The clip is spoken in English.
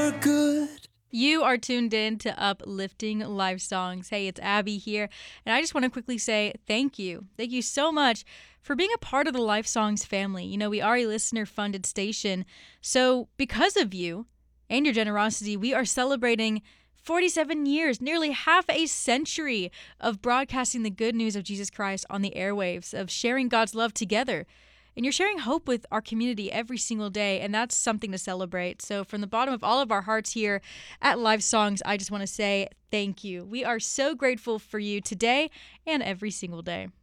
for good. You are tuned in to Uplifting Life Songs. Hey, it's Abby here, and I just want to quickly say thank you. Thank you so much for being a part of the Life Songs family. You know, we are a listener-funded station, so because of you and your generosity, we are celebrating 47 years, nearly half a century of broadcasting the good news of Jesus Christ on the airwaves, of sharing God's love together. And you're sharing hope with our community every single day, and that's something to celebrate. So from the bottom of all of our hearts here at Live Songs, I just want to say thank you. We are so grateful for you today and every single day.